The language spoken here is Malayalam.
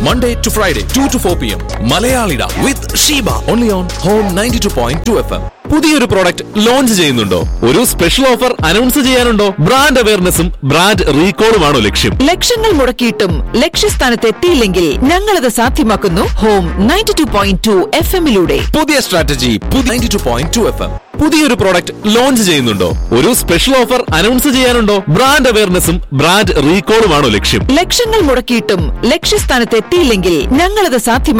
Monday to Friday, 2 to 4 p.m. Malayalida with Sheba. Only on Home 92.2 FM. പുതിയൊരു പ്രോഡക്റ്റ് ലോഞ്ച് ചെയ്യുന്നുണ്ടോ? ഒരു special offer announce ചെയ്യാനുണ്ടോ? Brand അവയർനെസ്സും brand റീകോളുമാണോ ലക്ഷ്യം? ലക്ഷങ്ങൾ മുടക്കിയിട്ടും ലക്ഷ്യസ്ഥാനത്ത് എത്തിയില്ലെങ്കിൽ ഞങ്ങളത് സാധ്യമാക്കുന്നു ഹോം 92.2 FM-ലൂടെ. പുതിയ സ്ട്രാറ്റജി, 92.2 FM. പുതിയൊരു പ്രോഡക്റ്റ് ലോഞ്ച് ചെയ്യുന്നുണ്ടോ? ഒരു special offer announce ചെയ്യാനുണ്ടോ? Brand അവയർനെസ്സും brand റീകോളുമാണോ ലക്ഷ്യം? ലക്ഷങ്ങൾ മുടക്കിയിട്ടും ലക്ഷ്യസ്ഥാനത്ത് എത്തിയില്ലെങ്കിൽ ഞങ്ങളത് സാധ്യമാക്കുന്നു